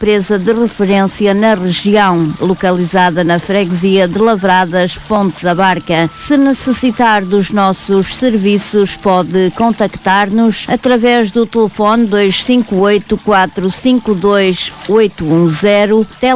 empresa de referência na região, localizada na freguesia de Lavradas, Ponte da Barca. Se necessitar dos nossos serviços, pode contactar-nos através do telefone 258 452 810,